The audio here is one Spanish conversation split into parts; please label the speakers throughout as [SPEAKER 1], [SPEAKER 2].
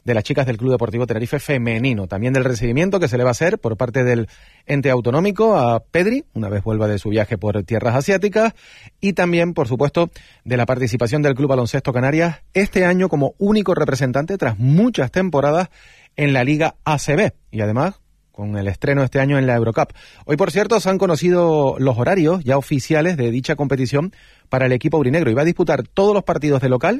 [SPEAKER 1] de las chicas del Club Deportivo Tenerife femenino. También del recibimiento que se le va a hacer por parte del ente autonómico a Pedri, una vez vuelva de su viaje por tierras asiáticas, y también, por supuesto, de la participación del Club Baloncesto Canarias este año como único representante tras muchas temporadas en la Liga ACB, y además con el estreno este año en la Eurocup. Hoy, por cierto, se han conocido los horarios ya oficiales de dicha competición para el equipo aurinegro, y va a disputar todos los partidos de local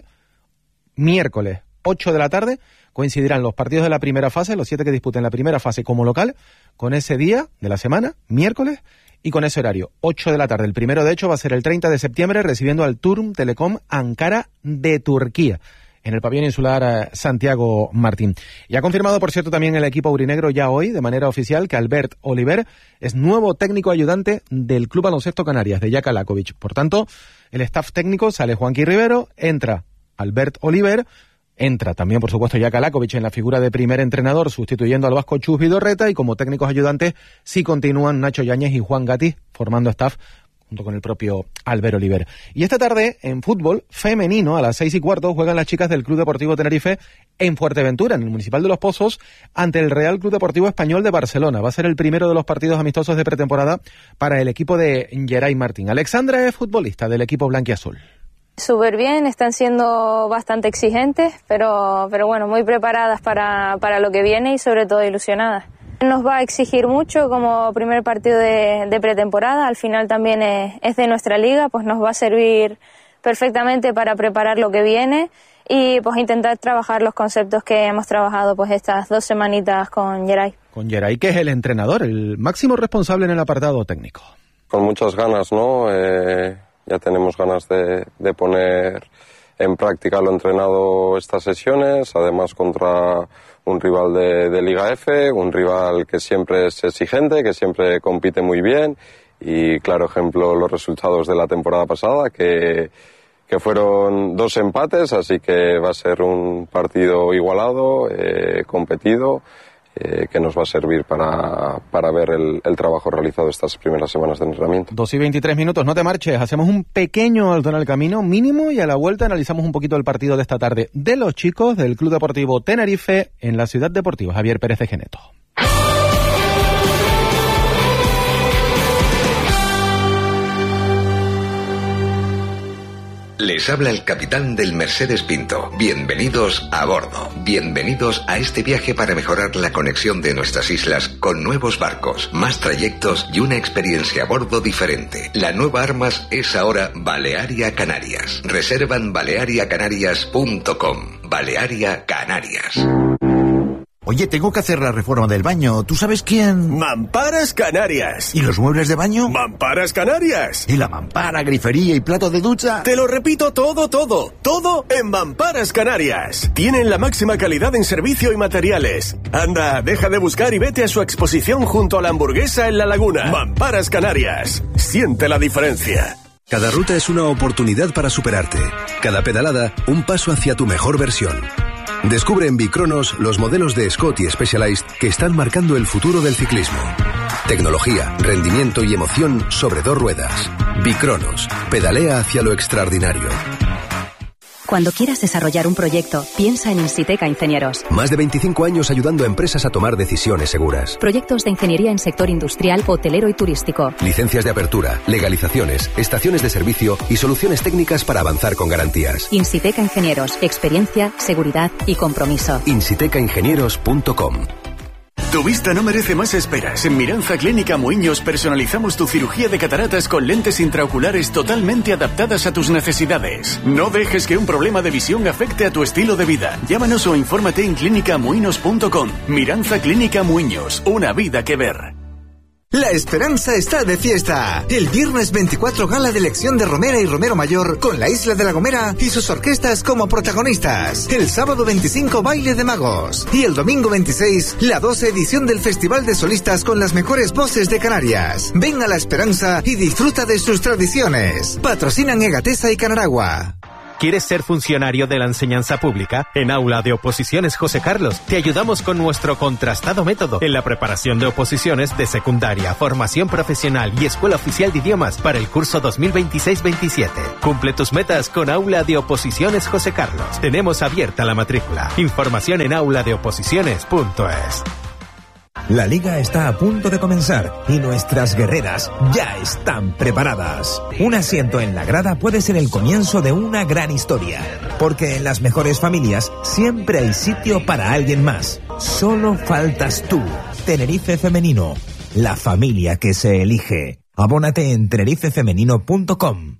[SPEAKER 1] miércoles 8 de la tarde. Coincidirán los partidos de la primera fase, los 7 que disputen la primera fase como local, con ese día de la semana, miércoles, y con ese horario, 8 de la tarde. El primero, de hecho, va a ser el 30 de septiembre, recibiendo al Turm Telecom Ankara de Turquía, en el pabellón insular Santiago Martín. Y ha confirmado, por cierto, también el equipo aurinegro ya hoy, de manera oficial, que Albert Oliver es nuevo técnico ayudante del Club Baloncesto Canarias, de Jaka Lakovic. Por tanto, el staff técnico sale Juanqui Rivero, entra Albert Oliver, entra también, por supuesto, Jaka Lakovic en la figura de primer entrenador, sustituyendo al vasco Chus Vidorreta, y como técnicos ayudantes sí continúan Nacho Yáñez y Juan Gatti, formando staff junto con el propio Albert Oliver. Y esta tarde, en fútbol femenino, a las 6:15, juegan las chicas del Club Deportivo Tenerife en Fuerteventura, en el Municipal de Los Pozos, ante el Real Club Deportivo Español de Barcelona. Va a ser el primero de los partidos amistosos de pretemporada para el equipo de Geray Martín. Alexandra es futbolista del equipo blanquiazul.
[SPEAKER 2] Súper bien, están siendo bastante exigentes, pero bueno, muy preparadas para lo que viene y sobre todo ilusionadas. Nos va a exigir mucho como primer partido de pretemporada, al final también es de nuestra liga, pues nos va a servir perfectamente para preparar lo que viene y pues intentar trabajar los conceptos que hemos trabajado pues estas 2 semanitas con Geray.
[SPEAKER 1] Con Geray, que es el entrenador, el máximo responsable en el apartado técnico.
[SPEAKER 3] Con muchas ganas, ¿no? Ya tenemos ganas de poner en práctica lo entrenado estas sesiones, además contra un rival de Liga F, un rival que siempre es exigente, que siempre compite muy bien, y claro ejemplo los resultados de la temporada pasada, que fueron 2 empates, así que va a ser un partido igualado, competido, que nos va a servir para ver el trabajo realizado estas primeras semanas de entrenamiento.
[SPEAKER 1] 2:23, no te marches, hacemos un pequeño alto en el camino mínimo y a la vuelta analizamos un poquito el partido de esta tarde de los chicos del Club Deportivo Tenerife en la Ciudad Deportiva Javier Pérez de Geneto.
[SPEAKER 4] Les habla el capitán del Mercedes Pinto. Bienvenidos a bordo. Bienvenidos a este viaje para mejorar la conexión de nuestras islas con nuevos barcos, más trayectos y una experiencia a bordo diferente. La nueva Armas es ahora Balearia Canarias. Reserva en baleariacanarias.com. Balearia Canarias.
[SPEAKER 5] Oye, tengo que hacer la reforma del baño. ¿Tú sabes quién?
[SPEAKER 6] Mamparas Canarias.
[SPEAKER 5] ¿Y los muebles de baño?
[SPEAKER 6] Mamparas Canarias.
[SPEAKER 5] ¿Y la mampara, grifería y plato de ducha?
[SPEAKER 6] Te lo repito todo. Todo en Mamparas Canarias. Tienen la máxima calidad en servicio y materiales. Anda, deja de buscar y vete a su exposición junto a la Hamburguesa en La Laguna. Mamparas Canarias. Siente la diferencia.
[SPEAKER 7] Cada ruta es una oportunidad para superarte. Cada pedalada, un paso hacia tu mejor versión. Descubre en Bicronos los modelos de Scott y Specialized que están marcando el futuro del ciclismo. Tecnología, rendimiento y emoción sobre 2 ruedas. Bicronos, pedalea hacia lo extraordinario.
[SPEAKER 8] Cuando quieras desarrollar un proyecto, piensa en Insiteca Ingenieros.
[SPEAKER 7] Más de 25 años ayudando a empresas a tomar decisiones seguras.
[SPEAKER 8] Proyectos de ingeniería en sector industrial, hotelero y turístico.
[SPEAKER 7] Licencias de apertura, legalizaciones, estaciones de servicio y soluciones técnicas para avanzar con garantías.
[SPEAKER 8] Insiteca Ingenieros. Experiencia, seguridad y compromiso.
[SPEAKER 7] insitecaingenieros.com.
[SPEAKER 6] Tu vista no merece más esperas. En Miranza Clínica Muiños personalizamos tu cirugía de cataratas con lentes intraoculares totalmente adaptadas a tus necesidades. No dejes que un problema de visión afecte a tu estilo de vida. Llámanos o infórmate en clínicamuinos.com. Miranza Clínica Muiños, una vida que ver.
[SPEAKER 9] La esperanza está de fiesta. El viernes 24 gala de elección de Romera y Romero Mayor con la Isla de La Gomera y sus orquestas como protagonistas. El sábado 25 baile de magos. Y el domingo 26 la 12 edición del Festival de Solistas con las mejores voces de Canarias. Ven a La Esperanza y disfruta de sus tradiciones. Patrocinan Egatesa y Canaragua.
[SPEAKER 10] ¿Quieres ser funcionario de la enseñanza pública? En Aula de Oposiciones José Carlos te ayudamos con nuestro contrastado método en la preparación de oposiciones de secundaria, formación profesional y escuela oficial de idiomas para el curso 2026-27. Cumple tus metas con Aula de Oposiciones José Carlos. Tenemos abierta la matrícula. Información en auladeoposiciones.es.
[SPEAKER 11] La liga está a punto de comenzar y nuestras guerreras ya están preparadas. Un asiento en la grada puede ser el comienzo de una gran historia, porque en las mejores familias siempre hay sitio para alguien más. Solo faltas tú. Tenerife Femenino, la familia que se elige. Abónate en tenerifefemenino.com.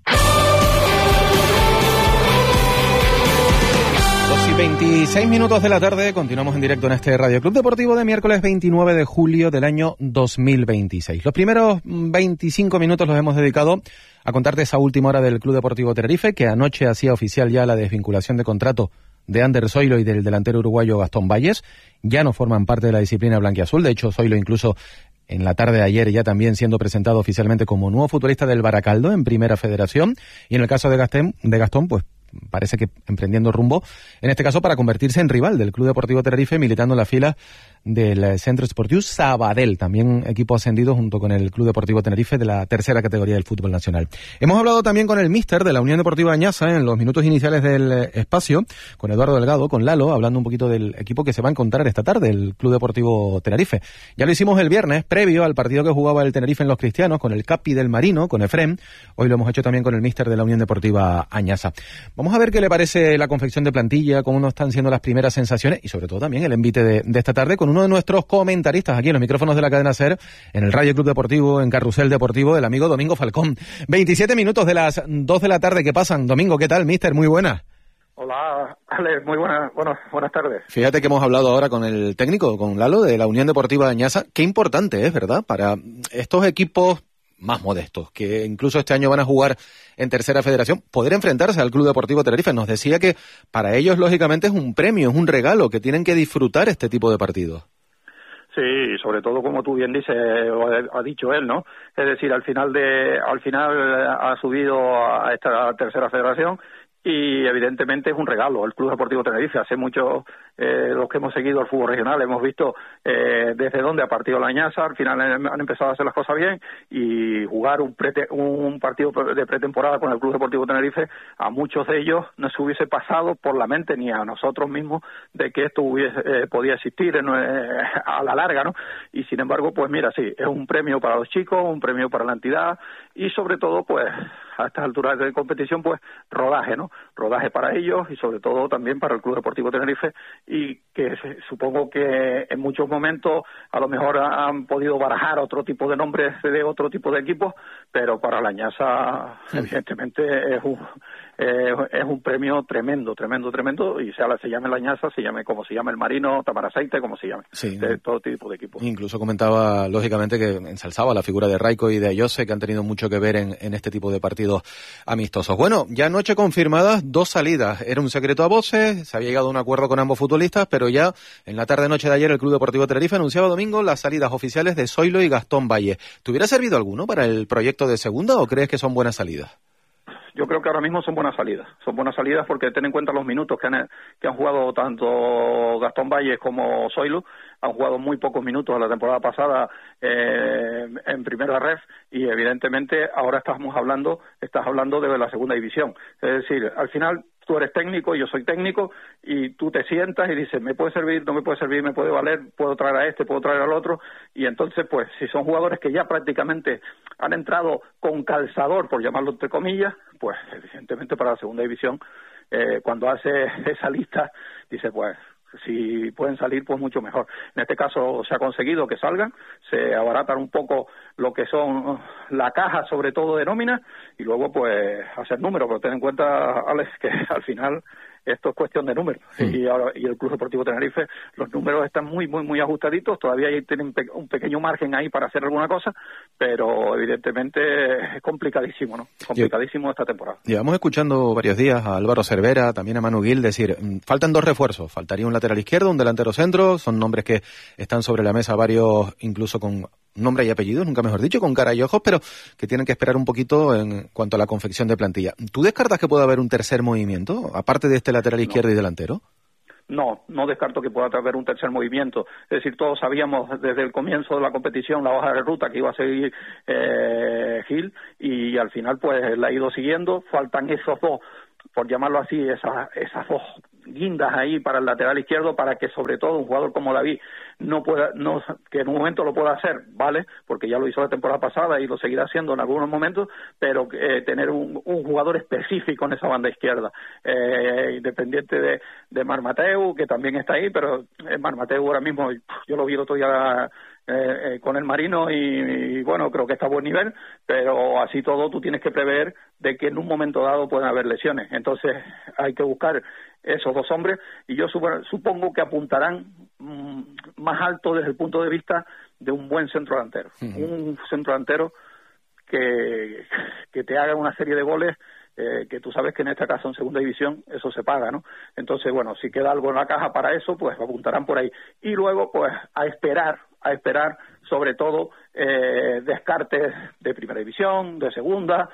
[SPEAKER 1] 26 minutos de la tarde, continuamos en directo en este Radio Club Deportivo de miércoles 29 de julio del año 2026. Los primeros 25 minutos los hemos dedicado a contarte esa última hora del Club Deportivo Tenerife, que anoche hacía oficial ya la desvinculación de contrato de Ander Zoilo y del delantero uruguayo Gastón Valles. Ya no forman parte de la disciplina blanquiazul, de hecho Zoilo incluso en la tarde de ayer ya también siendo presentado oficialmente como nuevo futbolista del Baracaldo en Primera Federación, y en el caso de Gastón, pues parece que emprendiendo rumbo, en este caso para convertirse en rival del Club Deportivo Tenerife, militando en la fila del Centro Esportiu Sabadell, también equipo ascendido junto con el Club Deportivo Tenerife de la tercera categoría del fútbol nacional. Hemos hablado también con el míster de la Unión Deportiva Añaza en los minutos iniciales del espacio, con Eduardo Delgado, con Lalo, hablando un poquito del equipo que se va a encontrar esta tarde, el Club Deportivo Tenerife. Ya lo hicimos el viernes, previo al partido que jugaba el Tenerife en Los Cristianos, con el Capi del Marino, con Efrem. Hoy lo hemos hecho también con el míster de la Unión Deportiva Añaza. Vamos a ver qué le parece la confección de plantilla, cómo nos están siendo las primeras sensaciones y sobre todo también el envite de esta tarde con uno de nuestros comentaristas aquí en los micrófonos de la cadena SER, en el Radio Club Deportivo, en Carrusel Deportivo, el amigo Domingo Falcón. 27 minutos de las 2 de la tarde que pasan. Domingo, ¿qué tal, míster? Muy buenas.
[SPEAKER 12] Hola, Alex, muy buenas tardes.
[SPEAKER 1] Fíjate que hemos hablado ahora con el técnico, con Lalo, de la Unión Deportiva de Añaza. Qué importante es, ¿verdad?, para estos equipos más modestos, que incluso este año van a jugar en Tercera Federación, poder enfrentarse al Club Deportivo Tenerife. Nos decía que para ellos, lógicamente, es un premio, es un regalo, que tienen que disfrutar este tipo de partidos.
[SPEAKER 12] Sí, sobre todo, como tú bien dices, ha dicho él, ¿no? Es decir, al final ha subido a esta Tercera Federación y evidentemente es un regalo. El Club Deportivo Tenerife, hace mucho, los que hemos seguido el fútbol regional, hemos visto desde dónde ha partido la Añaza. Al final han empezado a hacer las cosas bien, y jugar un partido de pretemporada con el Club Deportivo Tenerife, a muchos de ellos no se hubiese pasado por la mente, ni a nosotros mismos, de que esto podía existir a la larga, ¿no? Y sin embargo, pues mira, sí, es un premio para los chicos, un premio para la entidad, y sobre todo, pues a estas alturas de competición, pues rodaje, ¿no? Rodaje para ellos y sobre todo también para el Club Deportivo Tenerife, y que supongo que en muchos momentos a lo mejor han podido barajar otro tipo de nombres de otro tipo de equipos, pero para la Añaza evidentemente es un premio tremendo, y se llame la Añaza, se llame como se llame el Marino, Tamaraceite, como se llame, sí, de todo tipo de equipos.
[SPEAKER 1] Incluso comentaba, lógicamente, que ensalzaba la figura de Raico y de Ayose, que han tenido mucho que ver en este tipo de partidos amistosos. Bueno, ya anoche confirmadas 2 salidas. Era un secreto a voces, se había llegado a un acuerdo con ambos futbolistas, pero ya en la tarde-noche de ayer el Club Deportivo Tenerife anunciaba domingo las salidas oficiales de Zoilo y Gastón Valle. ¿Te hubiera servido alguno para el proyecto de segunda o crees que son buenas salidas?
[SPEAKER 12] Yo creo que ahora mismo son buenas salidas porque ten en cuenta los minutos que han jugado tanto Gastón Valles como Zoilo. Han jugado muy pocos minutos la temporada pasada en primera ref, y evidentemente ahora estás hablando de la segunda división. Es decir, al final tú eres técnico, yo soy técnico, y tú te sientas y dices, me puede servir, no me puede servir, me puede valer, puedo traer a este, puedo traer al otro, y entonces pues si son jugadores que ya prácticamente han entrado con calzador, por llamarlo entre comillas, pues evidentemente para la segunda división, cuando hace esa lista, dice pues si pueden salir, pues mucho mejor. En este caso se ha conseguido que salgan, se abaratan un poco lo que son la caja, sobre todo de nómina, y luego pues hacer números, pero ten en cuenta, Alex, que al final esto es cuestión de números, y el Club Deportivo Tenerife, los números están muy ajustaditos, todavía tienen un pequeño margen ahí para hacer alguna cosa, pero evidentemente es complicadísimo, ¿no? Complicadísimo esta temporada.
[SPEAKER 1] Llevamos escuchando varios días a Álvaro Cervera, también a Manu Gil decir, faltan 2 refuerzos, faltaría un lateral izquierdo, un delantero centro, son nombres que están sobre la mesa, varios incluso con nombre y apellidos, nunca mejor dicho, con cara y ojos, pero que tienen que esperar un poquito en cuanto a la confección de plantilla. ¿Tú descartas que pueda haber un tercer movimiento, aparte de este lateral izquierdo y delantero?
[SPEAKER 12] No descarto que pueda haber un tercer movimiento. Es decir, todos sabíamos desde el comienzo de la competición la hoja de ruta que iba a seguir Gil, y al final pues la ha ido siguiendo. Faltan esos dos, por llamarlo así, esas dos guindas ahí para el lateral izquierdo, para que sobre todo un jugador como David que en un momento lo pueda hacer, ¿vale? Porque ya lo hizo la temporada pasada y lo seguirá haciendo en algunos momentos, pero tener un jugador específico en esa banda izquierda, independiente de Marc Mateu, que también está ahí, pero Marc Mateu ahora mismo, yo lo vi el otro día con el Marino y bueno, creo que está a buen nivel, pero así todo tú tienes que prever de que en un momento dado pueden haber lesiones. Entonces hay que buscar esos dos hombres, y yo supongo que apuntarán más alto desde el punto de vista de un buen centro delantero. Un centro delantero que te haga una serie de goles, que tú sabes que en este caso en segunda división eso se paga, ¿no? Entonces, bueno, si queda algo en la caja para eso, pues apuntarán por ahí. Y luego, pues a esperar sobre todo descartes de primera división, de segunda,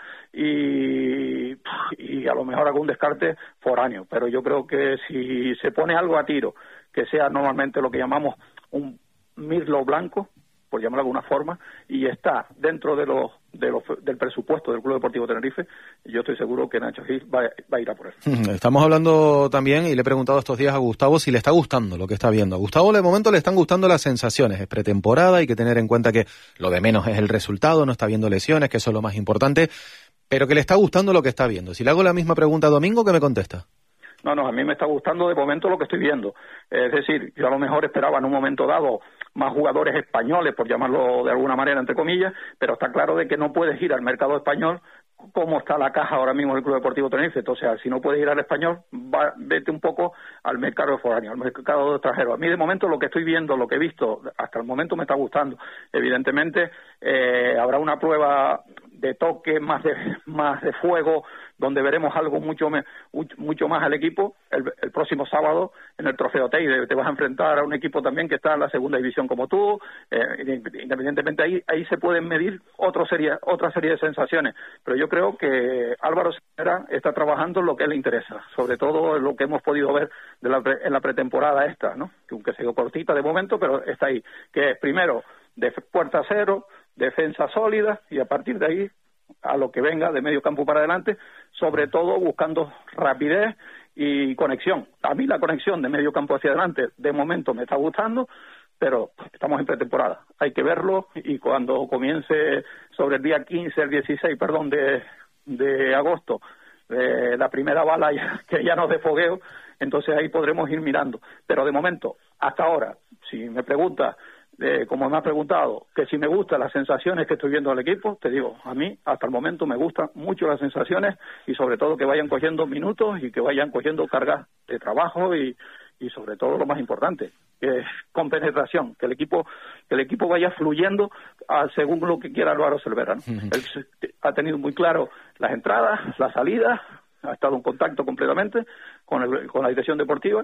[SPEAKER 12] y a lo mejor algún descarte foráneo. Pero yo creo que si se pone algo a tiro, que sea normalmente lo que llamamos un mirlo blanco, por llamarlo de alguna forma, y está dentro del presupuesto del Club Deportivo Tenerife, yo estoy seguro que Nacho Gil va a ir a por él.
[SPEAKER 1] Estamos hablando también, y le he preguntado estos días a Gustavo si le está gustando lo que está viendo. A Gustavo de momento le están gustando las sensaciones, es pretemporada, hay que tener en cuenta que lo de menos es el resultado, no está viendo lesiones, que eso es lo más importante, pero que le está gustando lo que está viendo. Si le hago la misma pregunta a Domingo, ¿qué me contesta?
[SPEAKER 12] No, a mí me está gustando de momento lo que estoy viendo. Es decir, yo a lo mejor esperaba en un momento dado más jugadores españoles, por llamarlo de alguna manera, entre comillas, pero está claro de que no puedes ir al mercado español como está la caja ahora mismo del Club Deportivo Tenerife. Entonces, si no puedes ir al español, vete un poco al mercado foráneo, al mercado de extranjeros. A mí, de momento, lo que estoy viendo, lo que he visto, hasta el momento me está gustando. Evidentemente, habrá una prueba de toque, más de fuego, donde veremos algo mucho más al equipo el próximo sábado en el Trofeo Teide. Te vas a enfrentar a un equipo también que está en la segunda división como tú, independientemente ahí se pueden medir otra serie de sensaciones, pero yo creo que Álvaro Cervera está trabajando en lo que le interesa, sobre todo en lo que hemos podido ver en la pretemporada esta, ¿no? Que aunque se dio cortita de momento, pero está ahí, que es primero de puerta cero, defensa sólida, y a partir de ahí a lo que venga de medio campo para adelante, sobre todo buscando rapidez y conexión. A mí la conexión de medio campo hacia adelante de momento me está gustando, pero estamos en pretemporada, hay que verlo, y cuando comience sobre el día 16 de agosto, la primera bala que ya nos dé fogueo, entonces ahí podremos ir mirando. Pero de momento, hasta ahora, si me preguntas, como me has preguntado, que si me gustan las sensaciones que estoy viendo del equipo, te digo, a mí hasta el momento me gustan mucho las sensaciones, y sobre todo que vayan cogiendo minutos y que vayan cogiendo cargas de trabajo, y sobre todo lo más importante, con penetración, que el equipo vaya fluyendo según lo que quiera Álvaro Cervera, ¿no? Él ha tenido muy claro las entradas, las salidas, ha estado en contacto completamente con la dirección deportiva,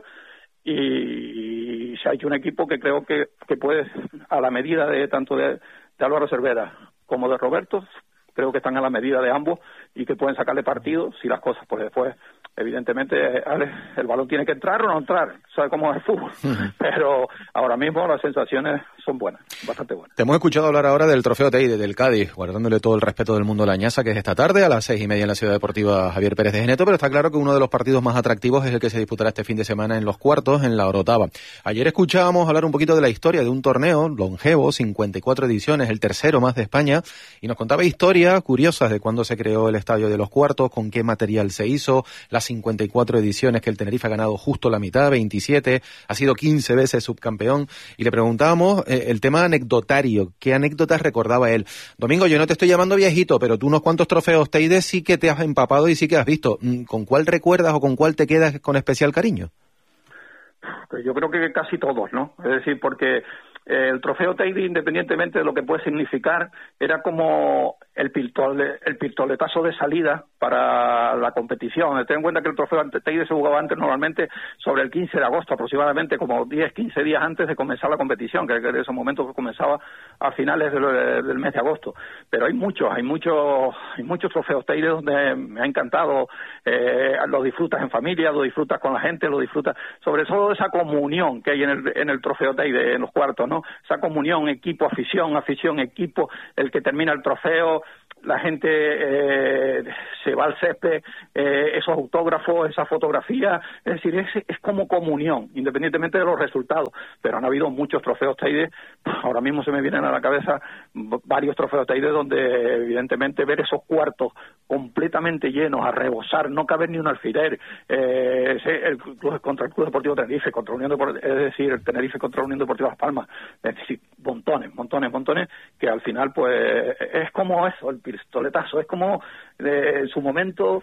[SPEAKER 12] y se ha hecho un equipo que creo que puede, a la medida de tanto de Álvaro Cervera como de Roberto, creo que están a la medida de ambos y que pueden sacarle partido si las cosas, pues después, evidentemente, Alex, el balón tiene que entrar o no entrar, sabe cómo es el fútbol, pero ahora mismo las sensaciones son buenas, bastante buenas.
[SPEAKER 1] Te hemos escuchado hablar ahora del Trofeo Teide del Cádiz, guardándole todo el respeto del mundo a la Ñasa, que es esta tarde a las 6:30 en la Ciudad Deportiva Javier Pérez de Geneto, pero está claro que uno de los partidos más atractivos es el que se disputará este fin de semana en los cuartos, en la Orotava. Ayer escuchábamos hablar un poquito de la historia de un torneo longevo, 54 ediciones, el tercero más de España, y nos contaba historias curiosas de cuándo se creó el estadio de los cuartos, con qué material se hizo, las 54 ediciones que el Tenerife ha ganado justo la mitad, 27, ha sido 15 veces subcampeón, y le preguntábamos el tema anecdotario, qué anécdotas recordaba él. Domingo, yo no te estoy llamando viejito, pero tú unos cuantos trofeos Teide sí que te has empapado y sí que has visto. ¿Con cuál recuerdas o con cuál te quedas con especial cariño?
[SPEAKER 12] Pues yo creo que casi todos, ¿no? Es decir, porque el trofeo Teide, independientemente de lo que puede significar, era como el pistoletazo de salida para la competición. Ten en cuenta que el trofeo Teide se jugaba antes normalmente sobre el 15 de agosto, aproximadamente como 10-15 días antes de comenzar la competición, que en ese momento comenzaba a finales del mes de agosto. Pero hay muchos trofeos Teide donde me ha encantado, lo disfrutas en familia, lo disfrutas con la gente, lo disfrutas, sobre todo esa comunión que hay en el trofeo Teide, en los cuartos, ¿no? Esa comunión, equipo, afición, equipo, el que termina el trofeo, la gente se va al césped, esos autógrafos, esa fotografía, es decir, es como comunión, independientemente de los resultados. Pero han habido muchos trofeos Teide, ahora mismo se me vienen a la cabeza varios trofeos Teide donde evidentemente ver esos cuartos completamente llenos, a rebosar, no caber ni un alfiler, contra el Club Deportivo Tenerife, contra Unión Deportiva, es decir, el Tenerife contra la Unión Deportiva Las Palmas, es decir, montones, que al final pues es como eso, el pistoletazo, es como en su momento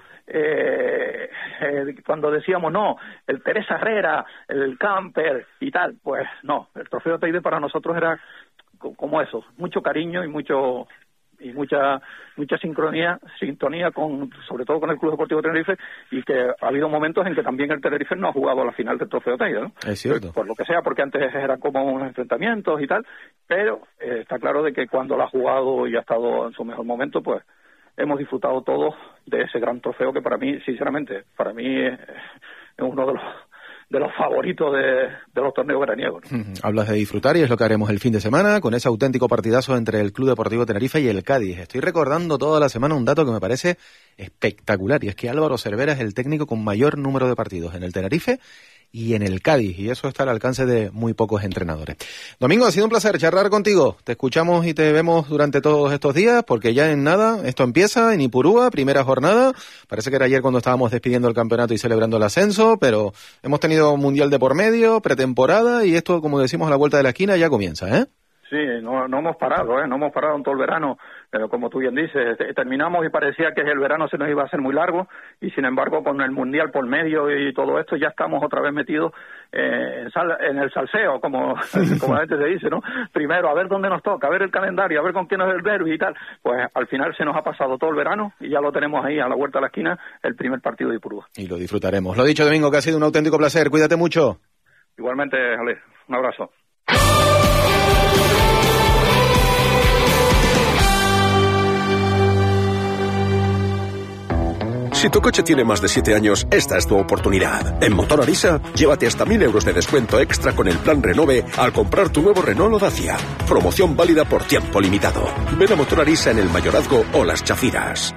[SPEAKER 12] cuando decíamos no, el Teresa Herrera, el Camper y tal, pues no, el trofeo Teide para nosotros era como eso, mucho cariño y mucha sintonía con, sobre todo con el Club Deportivo Tenerife, y que ha habido momentos en que también el Tenerife no ha jugado a la final del trofeo Teide, ¿no?
[SPEAKER 1] Es cierto.
[SPEAKER 12] Por lo que sea, porque antes eran como unos enfrentamientos y tal, pero está claro de que cuando lo ha jugado y ha estado en su mejor momento, pues hemos disfrutado todos de ese gran trofeo que para mí, sinceramente, es uno de los favoritos de los torneos veraniegos.
[SPEAKER 1] Hablas de disfrutar y es lo que haremos el fin de semana con ese auténtico partidazo entre el Club Deportivo Tenerife y el Cádiz. Estoy recordando toda la semana un dato que me parece espectacular, y es que Álvaro Cervera es el técnico con mayor número de partidos en el Tenerife y en el Cádiz, y eso está al alcance de muy pocos entrenadores. Domingo, ha sido un placer charlar contigo. Te escuchamos y te vemos durante todos estos días, porque ya en nada esto empieza en Ipurúa, primera jornada. Parece que era ayer cuando estábamos despidiendo el campeonato y celebrando el ascenso, pero hemos tenido mundial de por medio, pretemporada, y esto, como decimos, a la vuelta de la esquina ya comienza, ¿eh?
[SPEAKER 12] Sí, no hemos parado, no hemos parado en todo el verano, pero como tú bien dices, terminamos y parecía que el verano se nos iba a hacer muy largo, y sin embargo con el Mundial por medio y todo esto ya estamos otra vez metidos en el salseo, como la gente se dice, ¿no? Primero, a ver dónde nos toca, a ver el calendario, a ver con quién es el derbi y tal. Pues al final se nos ha pasado todo el verano y ya lo tenemos ahí a la vuelta de la esquina, el primer partido de Ipurúa.
[SPEAKER 1] Y lo disfrutaremos. Lo dicho, Domingo, que ha sido un auténtico placer. Cuídate mucho.
[SPEAKER 12] Igualmente, Ale, un abrazo.
[SPEAKER 13] Si tu coche tiene más de 7 años, esta es tu oportunidad. En Motor Arisa, llévate hasta 1.000 euros de descuento extra con el plan Renove al comprar tu nuevo Renault o Dacia. Promoción válida por tiempo limitado. Ven a Motor Arisa en el Mayorazgo o Las Chafiras.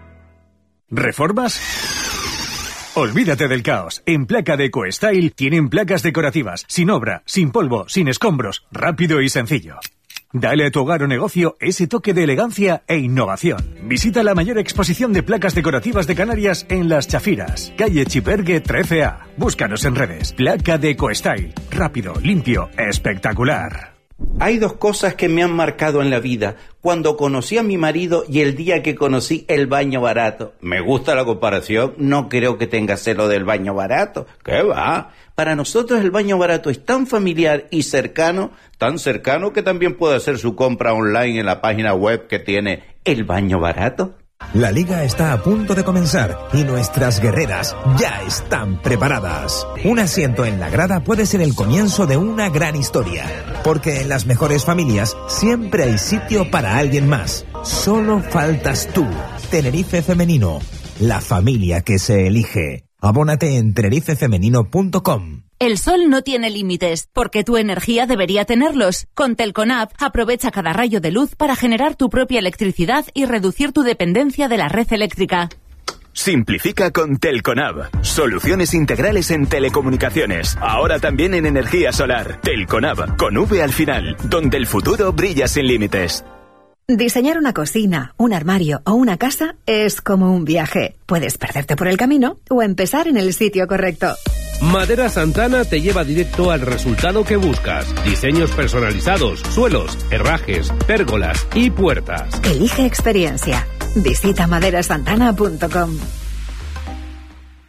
[SPEAKER 6] ¿Reformas? Olvídate del caos. En Placa de EcoStyle tienen placas decorativas, sin obra, sin polvo, sin escombros, rápido y sencillo. Dale a tu hogar o negocio ese toque de elegancia e innovación. Visita la mayor exposición de placas decorativas de Canarias en Las Chafiras, calle Chipergue 13A. Búscanos en redes. Placa de EcoStyle. Rápido, limpio, espectacular.
[SPEAKER 14] Hay dos cosas que me han marcado en la vida. Cuando conocí a mi marido y el día que conocí el baño barato. Me gusta la comparación, no creo que tenga celo del baño barato. ¿Qué va? Para nosotros el baño barato es tan familiar y cercano, tan cercano que también puede hacer su compra online en la página web que tiene El Baño Barato.
[SPEAKER 11] La liga está a punto de comenzar y nuestras guerreras ya están preparadas. Un asiento en la grada puede ser el comienzo de una gran historia, porque en las mejores familias siempre hay sitio para alguien más. Solo faltas tú. Tenerife Femenino, la familia que se elige. Abónate en tenerifefemenino.com.
[SPEAKER 15] El sol no tiene límites, porque tu energía debería tenerlos. Con Telconab, aprovecha cada rayo de luz para generar tu propia electricidad y reducir tu dependencia de la red eléctrica.
[SPEAKER 16] Simplifica con Telconab. Soluciones integrales en telecomunicaciones. Ahora también en energía solar. Telconab, con V al final, donde el futuro brilla sin límites.
[SPEAKER 17] Diseñar una cocina, un armario o una casa es como un viaje. Puedes perderte por el camino o empezar en el sitio correcto.
[SPEAKER 18] Madera Santana te lleva directo al resultado que buscas. Diseños personalizados, suelos, herrajes, pérgolas y puertas.
[SPEAKER 17] Elige experiencia. Visita maderasantana.com.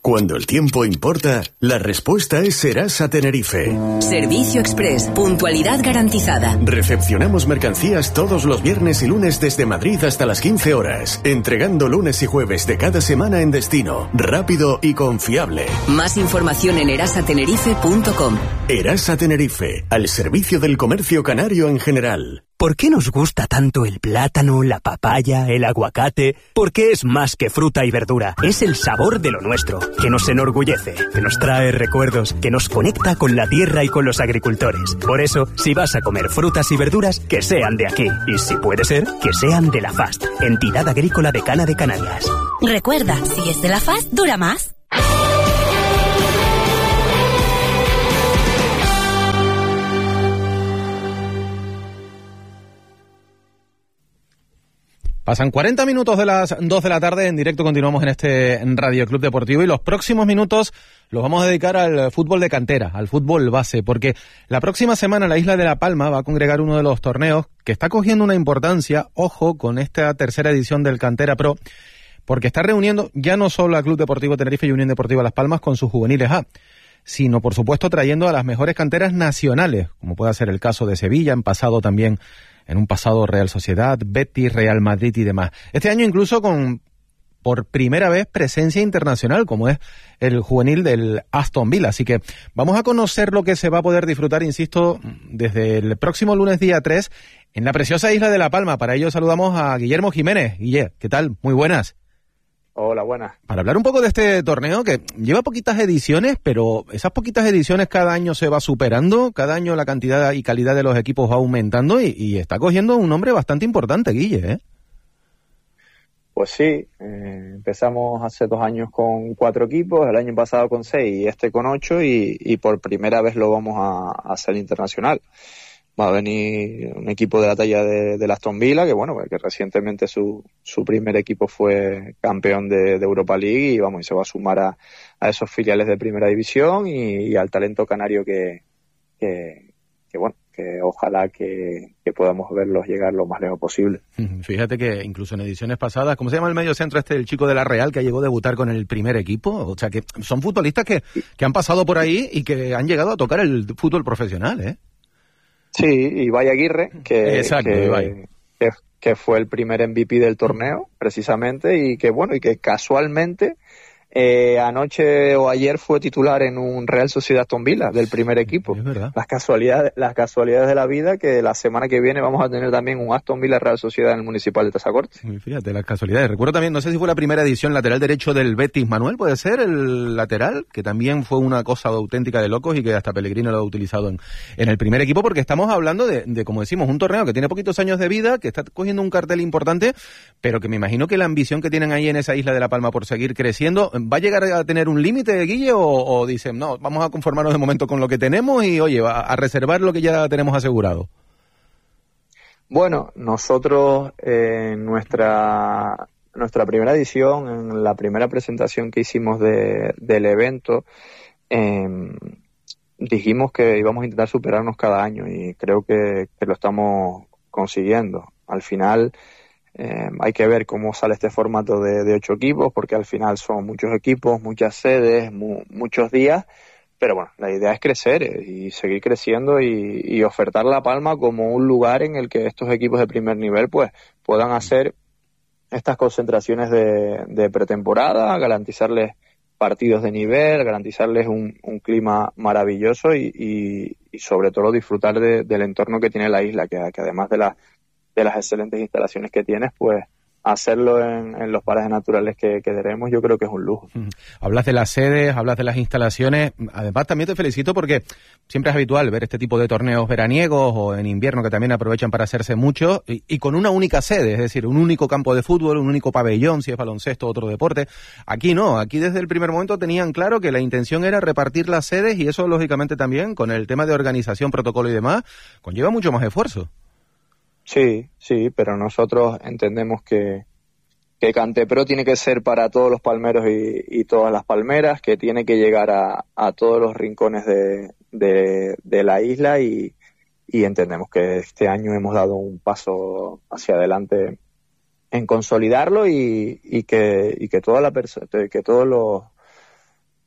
[SPEAKER 6] Cuando el tiempo importa, la respuesta es Serasa Tenerife.
[SPEAKER 19] Servicio Express, puntualidad garantizada.
[SPEAKER 6] Recepcionamos mercancías todos los viernes y lunes desde Madrid hasta las 15 horas, entregando lunes y jueves de cada semana en destino, rápido y confiable.
[SPEAKER 19] Más información en erasatenerife.com.
[SPEAKER 6] Erasa Tenerife, al servicio del comercio canario en general.
[SPEAKER 20] ¿Por qué nos gusta tanto el plátano, la papaya, el aguacate? Porque es más que fruta y verdura. Es el sabor de lo nuestro, que nos enorgullece, que nos trae recuerdos, que nos conecta con la tierra y con los agricultores. Por eso, si vas a comer frutas y verduras, que sean de aquí. Y si puede ser, que sean de la FAST, Entidad Agrícola Decana de Canarias.
[SPEAKER 15] Recuerda, si es de la FAST, dura más.
[SPEAKER 1] Pasan 40 minutos de las 2 de la tarde, en directo continuamos en este Radio Club Deportivo y los próximos minutos los vamos a dedicar al fútbol de cantera, al fútbol base, porque la próxima semana la isla de La Palma va a congregar uno de los torneos que está cogiendo una importancia, ojo, con esta tercera edición del Cantera Pro, porque está reuniendo ya no solo a Club Deportivo Tenerife y Unión Deportiva Las Palmas con sus juveniles A, sino por supuesto trayendo a las mejores canteras nacionales, como puede ser el caso de Sevilla, en un pasado Real Sociedad, Betis, Real Madrid y demás. Este año incluso con, por primera vez, presencia internacional, como es el juvenil del Aston Villa. Así que vamos a conocer lo que se va a poder disfrutar, insisto, desde el próximo lunes día 3, en la preciosa isla de La Palma. Para ello saludamos a Guillermo Jiménez. Guille, ¿qué tal? Muy buenas.
[SPEAKER 21] Hola, buenas.
[SPEAKER 1] Para hablar un poco de este torneo que lleva poquitas ediciones, pero esas poquitas ediciones cada año se va superando, cada año la cantidad y calidad de los equipos va aumentando y está cogiendo un nombre bastante importante, Guille, ¿eh?
[SPEAKER 21] Pues sí, empezamos hace 2 años con 4 equipos, el año pasado con 6 y este con 8 y por primera vez lo vamos a hacer internacional. Va a venir un equipo de la talla de Aston Villa, que bueno, que recientemente su primer equipo fue campeón de Europa League y se va a sumar a esos filiales de primera división y al talento canario que ojalá que podamos verlos llegar lo más lejos posible.
[SPEAKER 1] Fíjate que incluso en ediciones pasadas, ¿cómo se llama el medio centro el chico de la Real que llegó a debutar con el primer equipo? O sea que son futbolistas que han pasado por ahí y que han llegado a tocar el fútbol profesional, ¿eh?
[SPEAKER 21] Sí, Ibai Aguirre, que fue el primer MVP del torneo, precisamente, y que casualmente anoche o ayer fue titular en un Real Sociedad Aston Villa del primer equipo.
[SPEAKER 1] Es verdad.
[SPEAKER 21] Las casualidades de la vida, que la semana que viene vamos a tener también un Aston Villa Real Sociedad en el Municipal de Tazacorte.
[SPEAKER 1] Fíjate, las casualidades. Recuerdo también, no sé si fue la primera edición, lateral derecho del Betis, Manuel, puede ser, el lateral, que también fue una cosa auténtica de locos y que hasta Pellegrino lo ha utilizado en el primer equipo, porque estamos hablando de, como decimos, un torneo que tiene poquitos años de vida, que está cogiendo un cartel importante, pero que me imagino que la ambición que tienen ahí en esa isla de La Palma por seguir creciendo, ¿va a llegar a tener un límite, Guille, o dicen, no, vamos a conformarnos de momento con lo que tenemos y, oye, a reservar lo que ya tenemos asegurado?
[SPEAKER 21] Bueno, nosotros en nuestra primera edición, en la primera presentación que hicimos del evento, dijimos que íbamos a intentar superarnos cada año y creo que lo estamos consiguiendo. Al final hay que ver cómo sale este formato de 8 equipos, porque al final son muchos equipos, muchas sedes, muchos días, pero bueno, la idea es crecer y seguir creciendo y ofertar La Palma como un lugar en el que estos equipos de primer nivel pues puedan hacer estas concentraciones de pretemporada, garantizarles partidos de nivel, garantizarles un clima maravilloso y sobre todo disfrutar del entorno que tiene la isla, que además de las excelentes instalaciones que tienes, pues hacerlo en los parajes naturales que tenemos, yo creo que es un lujo.
[SPEAKER 1] Hablas de las sedes, hablas de las instalaciones, además también te felicito porque siempre es habitual ver este tipo de torneos veraniegos o en invierno que también aprovechan para hacerse mucho y con una única sede, es decir, un único campo de fútbol, un único pabellón, si es baloncesto o otro deporte. Aquí no, aquí desde el primer momento tenían claro que la intención era repartir las sedes y eso lógicamente también con el tema de organización, protocolo y demás, conlleva mucho más esfuerzo.
[SPEAKER 21] Sí, pero nosotros entendemos que Cantepro tiene que ser para todos los palmeros y todas las palmeras, que tiene que llegar a todos los rincones de la isla y entendemos que este año hemos dado un paso hacia adelante en consolidarlo y que todos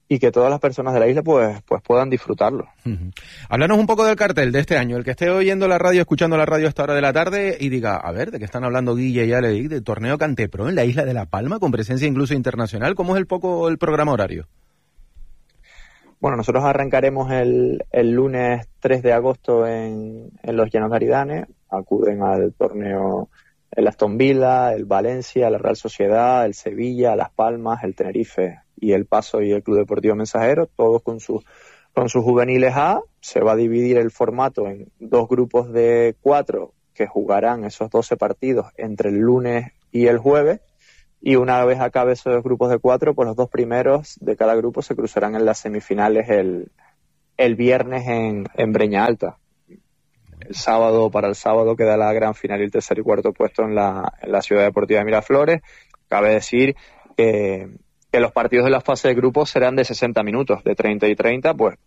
[SPEAKER 21] que todas las personas de la isla pues puedan disfrutarlo.
[SPEAKER 1] Háblanos un poco del cartel de este año, el que esté oyendo la radio, escuchando la radio a esta hora de la tarde y diga, a ver, ¿de qué están hablando Guille y Ale? ¿De torneo Cantepro en la isla de La Palma, con presencia incluso internacional? ¿Cómo es el programa horario?
[SPEAKER 21] Bueno, nosotros arrancaremos el lunes 3 de agosto en los Llanos de Aridane. Acuden al torneo el Aston Villa, el Valencia, la Real Sociedad, el Sevilla, Las Palmas, el Tenerife y el Paso y el Club Deportivo Mensajero, todos con sus juveniles A. Se va a dividir el formato en 2 grupos de 4 que jugarán esos 12 partidos entre el lunes y el jueves, y una vez acabe esos 2 grupos de 4, pues los 2 primeros de cada grupo se cruzarán en las semifinales el viernes en Breña Alta. Para el sábado queda la gran final y el tercer y cuarto puesto en la Ciudad Deportiva de Miraflores. Cabe decir que los partidos de la fase de grupos serán de 60 minutos, de 30 y 30, pues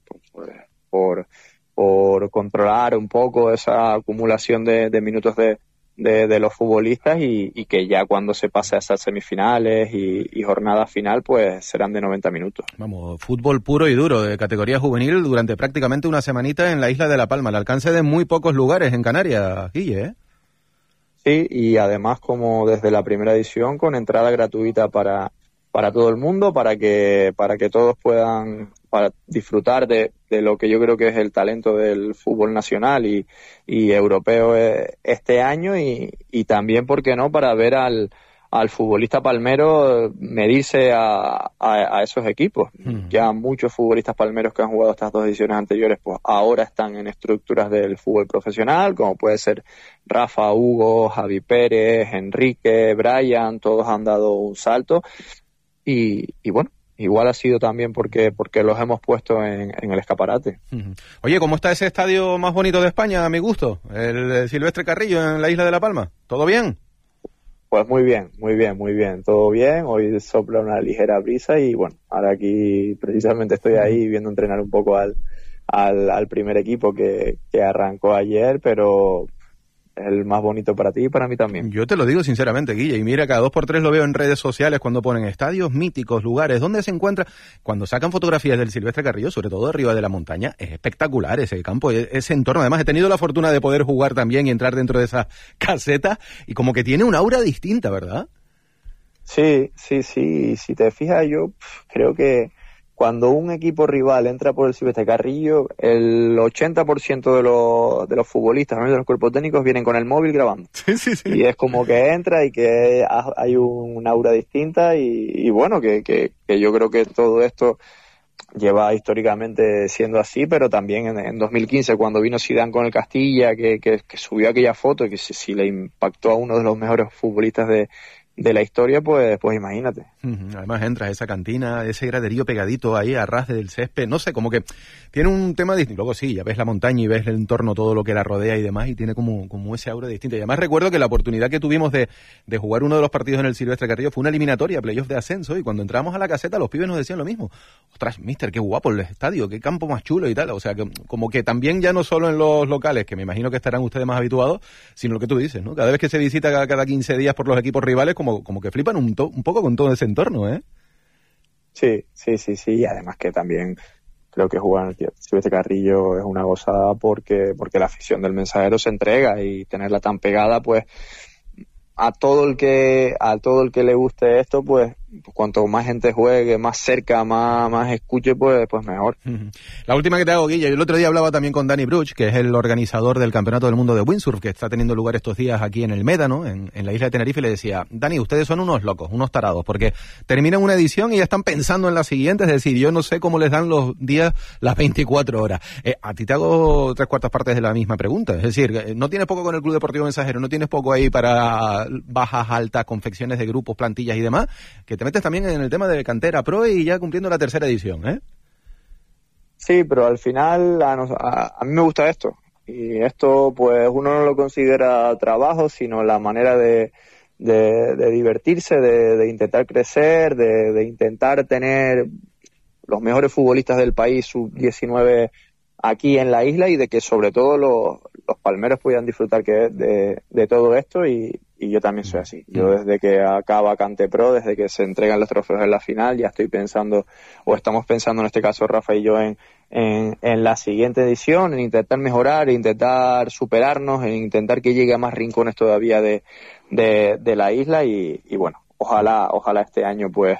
[SPEAKER 21] por controlar un poco esa acumulación de minutos de los futbolistas, y que ya cuando se pase a esas semifinales y jornada final, pues serán de 90 minutos.
[SPEAKER 1] Vamos, fútbol puro y duro, de categoría juvenil, durante prácticamente una semanita en la isla de La Palma, al alcance de muy pocos lugares en Canarias, Guille, ¿eh?
[SPEAKER 21] Sí, y además, como desde la primera edición, con entrada gratuita para todo el mundo, para que todos puedan disfrutar de lo que yo creo que es el talento del fútbol nacional y europeo este año, y también, ¿por qué no?, para ver al futbolista palmero medirse a esos equipos. Ya muchos futbolistas palmeros que han jugado estas 2 ediciones anteriores, pues ahora están en estructuras del fútbol profesional, como puede ser Rafa, Hugo, Javi Pérez, Enrique, Brian, todos han dado un salto, y bueno, igual ha sido también porque los hemos puesto en el escaparate.
[SPEAKER 1] Oye, ¿cómo está ese estadio más bonito de España, a mi gusto? El Silvestre Carrillo en la isla de La Palma. ¿Todo bien?
[SPEAKER 21] Pues muy bien, todo bien. Hoy sopla una ligera brisa y bueno, ahora aquí precisamente estoy ahí viendo entrenar un poco al primer equipo que arrancó ayer, pero el más bonito para ti y para mí también.
[SPEAKER 1] Yo te lo digo sinceramente, Guille, y mira, cada 2x3 lo veo en redes sociales cuando ponen estadios míticos, lugares donde se encuentra, cuando sacan fotografías del Silvestre Carrillo, sobre todo arriba de la montaña. Es espectacular ese campo, ese entorno. Además, he tenido la fortuna de poder jugar también y entrar dentro de esa caseta, y como que tiene una aura distinta, ¿verdad?
[SPEAKER 21] Sí, si te fijas, yo creo que cuando un equipo rival entra por el Silvestre Carrillo, el 80% de los futbolistas, de los cuerpos técnicos, vienen con el móvil grabando. Sí. Y es como que entra y que hay un aura distinta, y bueno, que yo creo que todo esto lleva históricamente siendo así, pero también en 2015, cuando vino Zidane con el Castilla, que subió aquella foto, y que si le impactó a uno de los mejores futbolistas de la historia, pues imagínate.
[SPEAKER 1] Además entras a esa cantina, ese graderío pegadito ahí a ras del césped, no sé, como que tiene un tema distinto. Luego sí, ya ves la montaña y ves el entorno, todo lo que la rodea y demás, y tiene como ese aura distinta. Y además recuerdo que la oportunidad que tuvimos de jugar uno de los partidos en el Silvestre Carrillo fue una eliminatoria, playoff de ascenso, y cuando entramos a la caseta los pibes nos decían lo mismo. Ostras, mister, qué guapo el estadio, qué campo más chulo y tal. O sea, que como que también ya no solo en los locales, que me imagino que estarán ustedes más habituados, sino lo que tú dices, ¿no? Cada vez que se visita cada 15 días por los equipos rivales, como que flipan un poco con todo ese entorno, ¿eh?
[SPEAKER 21] Sí, y además que también creo que jugar en el Silvestre Carrillo es una gozada porque la afición del Mensajero se entrega, y tenerla tan pegada, pues a todo el que le guste esto, pues cuanto más gente juegue, más cerca, más escuche, pues mejor.
[SPEAKER 1] La última que te hago, Guille, yo el otro día hablaba también con Dani Bruch, que es el organizador del Campeonato del Mundo de Windsurf, que está teniendo lugar estos días aquí en el Médano, en la isla de Tenerife, y le decía, Dani, ustedes son unos locos, unos tarados, porque terminan una edición y ya están pensando en la siguiente, es decir, yo no sé cómo les dan los días, las 24 horas. A ti te hago 3/4 partes de la misma pregunta, es decir, no tienes poco con el Club Deportivo Mensajero, no tienes poco ahí para bajas, altas, confecciones de grupos, plantillas y demás, que te metes también en el tema de cantera pro y ya cumpliendo la 3ª edición, ¿eh?
[SPEAKER 21] Sí, pero al final a mí me gusta esto, y esto pues uno no lo considera trabajo, sino la manera de divertirse, de intentar crecer, de intentar tener los mejores futbolistas del país sub-19 aquí en la isla, y de que sobre todo los palmeros puedan disfrutar de todo esto, y yo también soy así. Yo desde que acaba Cantepro, desde que se entregan los trofeos en la final, ya estoy pensando, o estamos pensando en este caso Rafa y yo, en la siguiente edición, en intentar mejorar, en intentar superarnos, en intentar que llegue a más rincones todavía de la isla y bueno, ojalá este año pues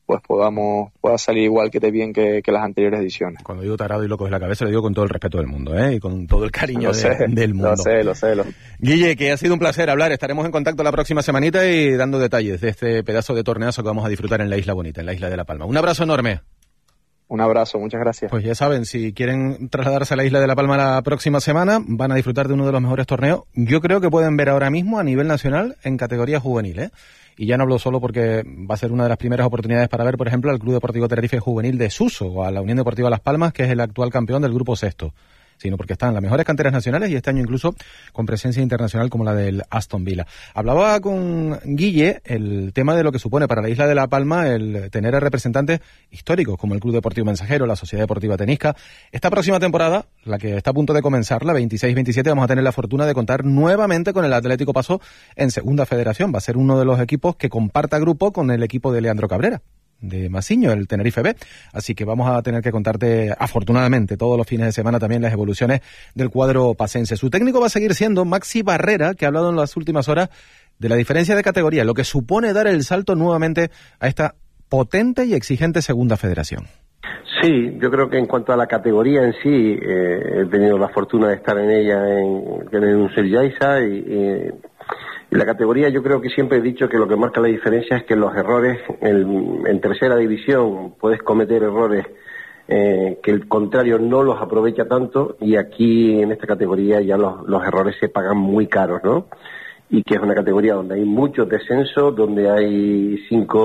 [SPEAKER 21] pueda salir igual que de bien que las anteriores ediciones.
[SPEAKER 1] Cuando digo tarado y loco de la cabeza, lo digo con todo el respeto del mundo, y con todo el cariño del mundo.
[SPEAKER 21] Lo sé.
[SPEAKER 1] Guille, que ha sido un placer hablar. Estaremos en contacto la próxima semanita y dando detalles de este pedazo de torneazo que vamos a disfrutar en la Isla Bonita, en la Isla de La Palma. Un abrazo enorme.
[SPEAKER 21] Un abrazo, muchas gracias.
[SPEAKER 1] Pues ya saben, si quieren trasladarse a la Isla de La Palma la próxima semana, van a disfrutar de uno de los mejores torneos. Yo creo que pueden ver ahora mismo a nivel nacional en categoría juvenil, Y ya no hablo solo porque va a ser una de las primeras oportunidades para ver, por ejemplo, al Club Deportivo Tenerife Juvenil de Suso o a la Unión Deportiva Las Palmas, que es el actual campeón del Grupo Sexto, sino porque están las mejores canteras nacionales y este año incluso con presencia internacional como la del Aston Villa. Hablaba con Guille el tema de lo que supone para la Isla de La Palma el tener a representantes históricos como el Club Deportivo Mensajero, la Sociedad Deportiva Tenisca. Esta próxima temporada, la que está a punto de comenzar, la 26-27, vamos a tener la fortuna de contar nuevamente con el Atlético Paso en Segunda Federación. Va a ser uno de los equipos que comparta grupo con el equipo de Leandro Cabrera, de Masiño, el Tenerife B. Así que vamos a tener que contarte, afortunadamente, todos los fines de semana también las evoluciones del cuadro pacense. Su técnico va a seguir siendo Maxi Barrera, que ha hablado en las últimas horas de la diferencia de categoría, lo que supone dar el salto nuevamente a esta potente y exigente Segunda Federación.
[SPEAKER 2] Sí, yo creo que en cuanto a la categoría en sí, he tenido la fortuna de estar en ella en un Serjaiza y la categoría, yo creo que siempre he dicho que lo que marca la diferencia es que los errores en tercera división puedes cometer errores que el contrario no los aprovecha tanto, y aquí en esta categoría ya los errores se pagan muy caros, ¿no? Y que es una categoría donde hay muchos descensos, donde hay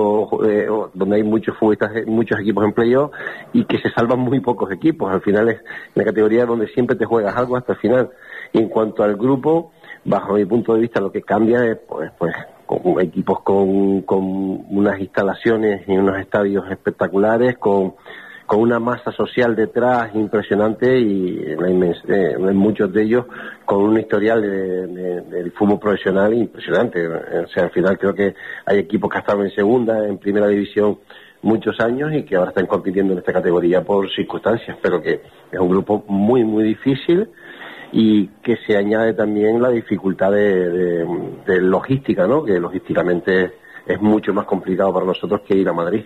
[SPEAKER 2] donde hay muchos futbolistas, muchos equipos en playoff, y que se salvan muy pocos equipos. Al final es una categoría donde siempre te juegas algo hasta el final. Y en cuanto al grupo, bajo mi punto de vista, lo que cambia es pues con equipos con unas instalaciones y unos estadios espectaculares, con una masa social detrás impresionante, y en muchos de ellos con un historial del fútbol profesional impresionante. O sea, al final creo que hay equipos que estaban en segunda, en primera división muchos años y que ahora están compitiendo en esta categoría por circunstancias, pero que es un grupo muy, muy difícil, y que se añade también la dificultad de logística, ¿no? Que logísticamente es mucho más complicado para nosotros que ir a Madrid.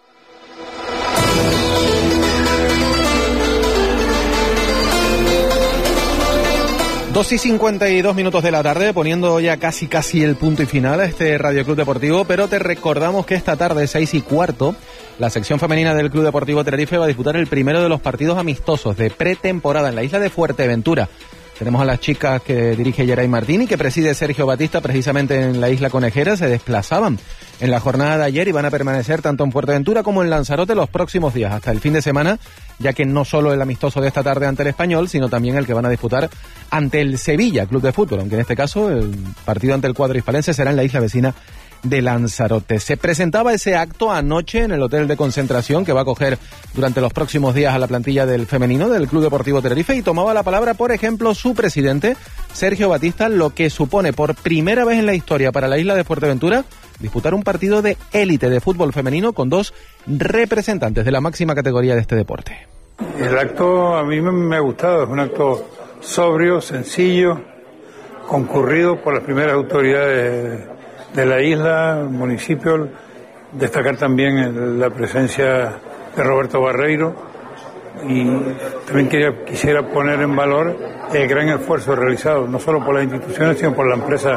[SPEAKER 1] Dos y 52 minutos de la tarde, poniendo ya casi el punto y final a este Radio Club Deportivo, pero te recordamos que esta tarde, 6:15, la sección femenina del Club Deportivo Tenerife va a disputar el primero de los partidos amistosos de pretemporada en la isla de Fuerteventura. Tenemos a las chicas que dirige Geray Martín y que preside Sergio Batista precisamente en la isla Conejera. Se desplazaban en la jornada de ayer y van a permanecer tanto en Fuerteventura como en Lanzarote los próximos días, hasta el fin de semana, ya que no solo el amistoso de esta tarde ante el Español, sino también el que van a disputar ante el Sevilla Club de Fútbol, aunque en este caso el partido ante el cuadro hispalense será en la isla vecina de Lanzarote. Se presentaba ese acto anoche en el hotel de concentración que va a acoger durante los próximos días a la plantilla del femenino del Club Deportivo Tenerife, y tomaba la palabra, por ejemplo, su presidente, Sergio Batista, lo que supone por primera vez en la historia para la isla de Fuerteventura disputar un partido de élite de fútbol femenino con dos representantes de la máxima categoría de este deporte.
[SPEAKER 22] El acto a mí me ha gustado, es un acto sobrio, sencillo, concurrido por las primeras autoridades de la isla, municipio. Destacar también la presencia de Roberto Barreiro, y también quisiera poner en valor el gran esfuerzo realizado, no solo por las instituciones, sino por la empresa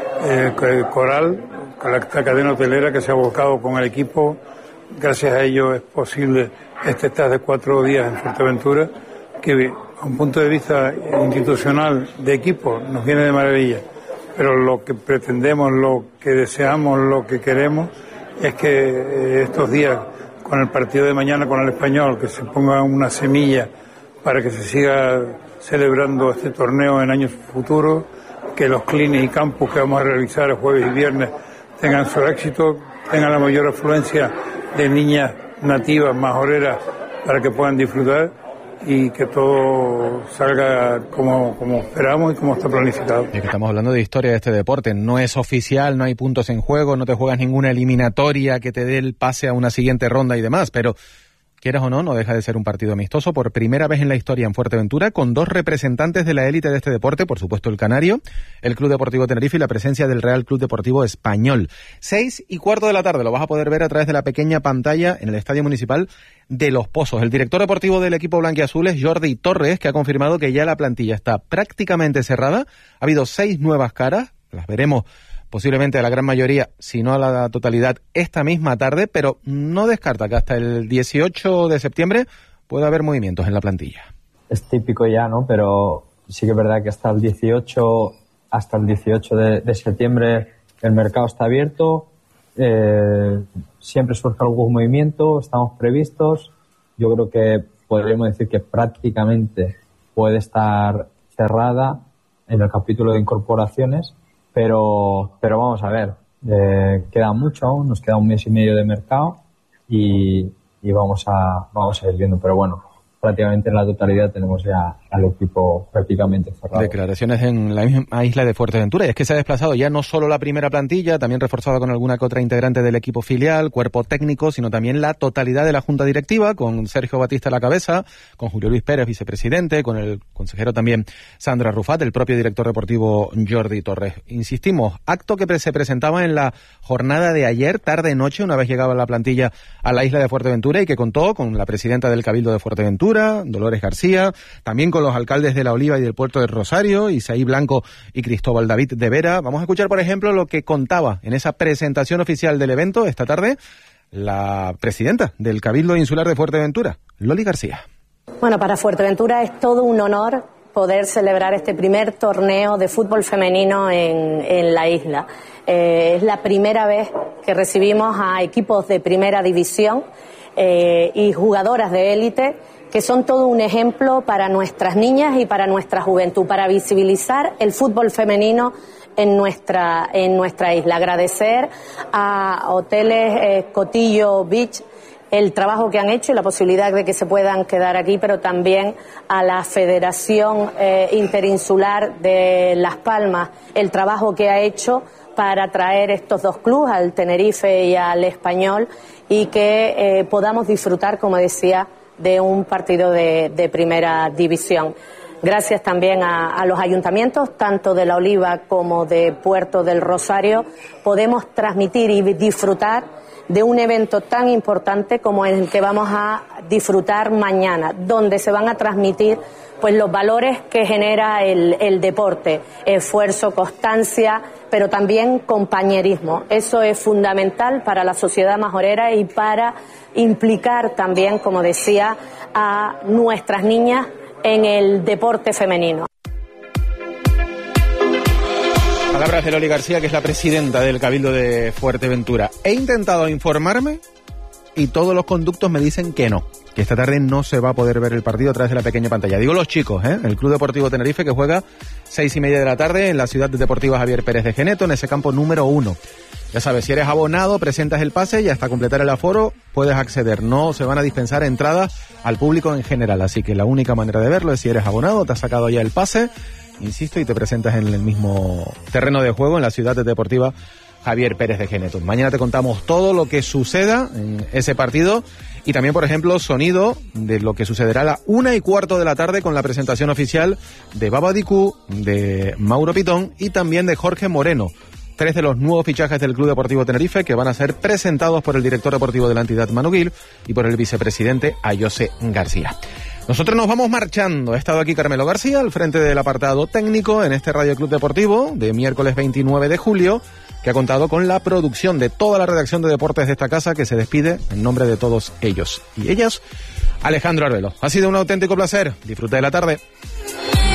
[SPEAKER 22] Coral, con la cadena hotelera que se ha volcado con el equipo. Gracias a ello es posible este staff de 4 días en Fuerteventura, que a un punto de vista institucional de equipo nos viene de maravilla. Pero lo que pretendemos, lo que deseamos, lo que queremos es que estos días, con el partido de mañana con el Español, que se ponga una semilla para que se siga celebrando este torneo en años futuros, que los clines y campus que vamos a realizar el jueves y viernes tengan su éxito, tengan la mayor afluencia de niñas nativas, majoreras, para que puedan disfrutar, y que todo salga como esperamos y como está planificado.
[SPEAKER 1] Es que estamos hablando de historia de este deporte, no es oficial, no hay puntos en juego, no te juegas ninguna eliminatoria que te dé el pase a una siguiente ronda y demás, pero quieras o no, no deja de ser un partido amistoso por primera vez en la historia en Fuerteventura, con dos representantes de la élite de este deporte, por supuesto el Canario, el Club Deportivo Tenerife y la presencia del Real Club Deportivo Español. 6:15 de la tarde, lo vas a poder ver a través de la pequeña pantalla en el Estadio Municipal de Los Pozos. El director deportivo del equipo blanquiazul es Jordi Torres, que ha confirmado que ya la plantilla está prácticamente cerrada. Ha habido 6 nuevas caras, las veremos posiblemente a la gran mayoría, si no a la totalidad, esta misma tarde, pero no descarta que hasta el 18 de septiembre pueda haber movimientos en la plantilla.
[SPEAKER 3] Es típico ya, ¿no? Pero sí que es verdad que hasta el 18 de septiembre el mercado está abierto, siempre surge algún movimiento, estamos previstos. Yo creo que podríamos decir que prácticamente puede estar cerrada en el capítulo de incorporaciones, pero vamos a ver, queda mucho aún, nos queda 1 mes y medio de mercado y vamos a ir viendo, pero bueno, prácticamente en la totalidad tenemos ya al equipo prácticamente cerrado.
[SPEAKER 1] Declaraciones en la misma isla de Fuerteventura, y es que se ha desplazado ya no solo la primera plantilla, también reforzada con alguna que otra integrante del equipo filial, cuerpo técnico, sino también la totalidad de la junta directiva, con Sergio Batista a la cabeza, con Julio Luis Pérez, vicepresidente, con el consejero también Sandra Rufat, el propio director deportivo Jordi Torres. Insistimos, acto que se presentaba en la jornada de ayer, tarde-noche, una vez llegaba la plantilla a la isla de Fuerteventura, y que contó con la presidenta del Cabildo de Fuerteventura, Dolores García, también con los alcaldes de La Oliva y del Puerto de Rosario, Isaí Blanco y Cristóbal David de Vera. Vamos a escuchar, por ejemplo, lo que contaba en esa presentación oficial del evento esta tarde la presidenta del Cabildo Insular de Fuerteventura, Loli García.
[SPEAKER 4] Bueno, para Fuerteventura es todo un honor poder celebrar este primer torneo de fútbol femenino en la isla. Es la primera vez que recibimos a equipos de primera división y jugadoras de élite, que son todo un ejemplo para nuestras niñas y para nuestra juventud, para visibilizar el fútbol femenino en nuestra isla. Agradecer a Hoteles Cotillo Beach el trabajo que han hecho y la posibilidad de que se puedan quedar aquí, pero también a la Federación Interinsular de Las Palmas, el trabajo que ha hecho para traer estos dos clubes, al Tenerife y al Español, y que podamos disfrutar, como decía, de un partido de primera división. Gracias también a los ayuntamientos, tanto de La Oliva como de Puerto del Rosario, podemos transmitir y disfrutar de un evento tan importante como el que vamos a disfrutar mañana, donde se van a transmitir pues los valores que genera el deporte, esfuerzo, constancia, pero también compañerismo. Eso es fundamental para la sociedad majorera y para implicar también, como decía, a nuestras niñas en el deporte femenino.
[SPEAKER 1] Palabras de Loli García, que es la presidenta del Cabildo de Fuerteventura. He intentado informarme y todos los conductos me dicen que no, que esta tarde no se va a poder ver el partido a través de la pequeña pantalla. Digo los chicos, el Club Deportivo Tenerife, que juega 6:30 de la tarde en la Ciudad Deportiva Javier Pérez de Geneto, en ese campo número 1. Ya sabes, si eres abonado, presentas el pase y hasta completar el aforo puedes acceder. No se van a dispensar entradas al público en general, así que la única manera de verlo es si eres abonado, te has sacado ya el pase, insisto, y te presentas en el mismo terreno de juego en la Ciudad Deportiva Javier Pérez de Geneto. Mañana te contamos todo lo que suceda en ese partido y también, por ejemplo, sonido de lo que sucederá a la 1:15 de la tarde con la presentación oficial de Baba Dicú, de Mauro Pitón y también de Jorge Moreno. 3 de los nuevos fichajes del Club Deportivo Tenerife que van a ser presentados por el director deportivo de la entidad, Manu Gil, y por el vicepresidente, Ayose García. Nosotros nos vamos marchando. Ha estado aquí Carmelo García al frente del apartado técnico en este Radio Club Deportivo de miércoles 29 de julio, que ha contado con la producción de toda la redacción de deportes de esta casa, que se despide en nombre de todos ellos y ellas, Alejandro Arbelo. Ha sido un auténtico placer. Disfruta de la tarde.